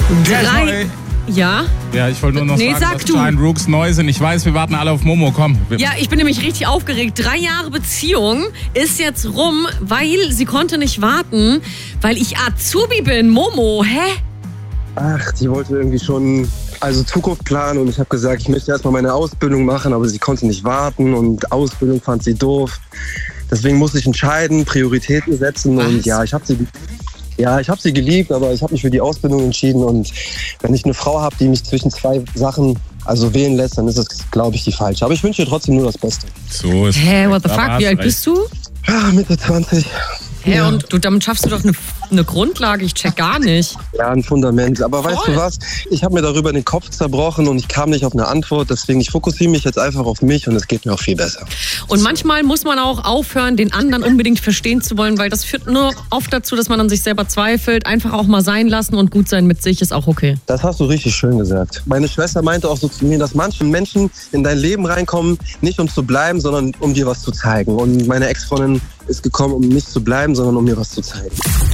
Ja? Ja, ich wollte nur noch sagen, dass Giant Rooks neu sind. Ich weiß, wir warten alle auf Momo. Komm. Ja, ich bin nämlich richtig aufgeregt. 3 Jahre Beziehung ist jetzt rum, weil sie konnte nicht warten, weil ich Azubi bin. Momo, hä? Ach, die wollte irgendwie schon Zukunft planen und ich habe gesagt, ich möchte erstmal meine Ausbildung machen, aber sie konnte nicht warten und Ausbildung fand sie doof. Deswegen musste ich entscheiden, Prioritäten setzen und ich habe sie geliebt, aber ich habe mich für die Ausbildung entschieden und wenn ich eine Frau habe, die mich zwischen 2 Sachen wählen lässt, dann ist es, glaube ich, die falsche. Aber ich wünsche ihr trotzdem nur das Beste. So ist Hä, what the fuck, wie alt bist du? Ja, Mitte 20. Hä, und damit schaffst du doch eine Grundlage, ich check gar nicht. Ja, ein Fundament. Aber weißt du was? Ich habe mir darüber den Kopf zerbrochen und ich kam nicht auf eine Antwort. Deswegen, ich fokussiere mich jetzt einfach auf mich und es geht mir auch viel besser. Und manchmal muss man auch aufhören, den anderen unbedingt verstehen zu wollen, weil das führt nur oft dazu, dass man an sich selber zweifelt. Einfach auch mal sein lassen und gut sein mit sich ist auch okay. Das hast du richtig schön gesagt. Meine Schwester meinte auch so zu mir, dass manche Menschen in dein Leben reinkommen, nicht um zu bleiben, sondern um dir was zu zeigen. Und meine Ex-Freundin ist gekommen, um nicht zu bleiben, sondern um mir was zu zeigen.